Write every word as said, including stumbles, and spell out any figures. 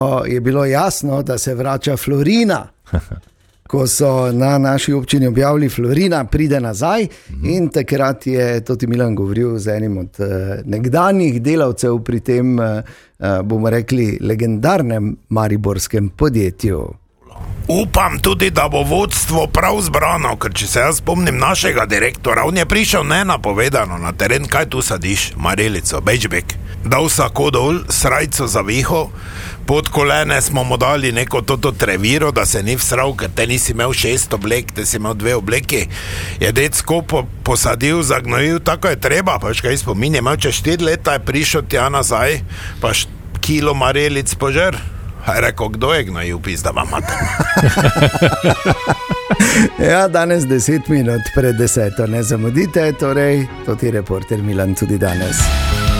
je bilo jasno, da se vrača Florina. Ko so na naši občini objavili Florina, pride nazaj in takrat je tudi Milan govoril z enim od uh, nekdanjih delavcev pri tem, uh, bomo rekli, legendarnem mariborskem podjetju. Upam tudi, da bo vodstvo prav zbrano, ker če se jaz spomnim našega direktora, on je prišel nenapovedano na teren, kaj tu sadiš, marelico, bečbek, dal sako dol, srajco za viho, pod kolene smo mu dali neko toto treviro, da se ni vsral, ker te nisi imel šest oblek, te si imel dve obleki, je decko po, posadil, zagnojil, tako je treba, pa škaj spomin, je imel čez štiri leta, je prišel tja nazaj, pa št, kilo marelic požer. Je rekel, kdo je gnojil, pizda vam mater. Ja, danes deset minut pred deseto, ne zamudite, torej, to ti reporter Milan tudi danes.